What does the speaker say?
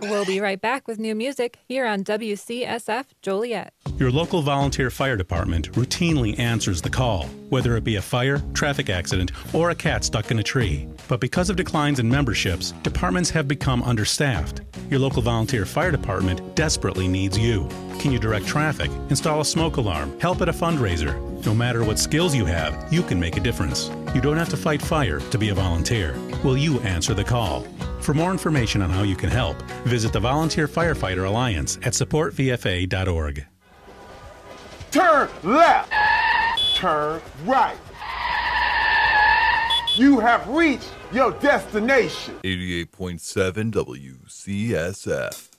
We'll be right back with new music here on WCSF Joliet. Your local volunteer fire department routinely answers the call, whether it be a fire, traffic accident, or a cat stuck in a tree. But because of declines in memberships, departments have become understaffed. Your local volunteer fire department desperately needs you. Can you direct traffic, install a smoke alarm, help at a fundraiser? No matter what skills you have, you can make a difference. You don't have to fight fire to be a volunteer. Will you answer the call? For more information on how you can help, visit the Volunteer Firefighter Alliance at supportvfa.org. Turn left. Turn right. You have reached your destination. 88.7 WCSF.